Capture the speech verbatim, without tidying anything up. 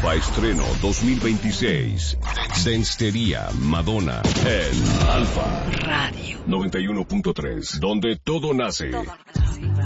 Alfa Estreno dos mil veintiséis. Densitería Madonna en Alfa Radio noventa y uno punto tres, donde todo nace. Todo.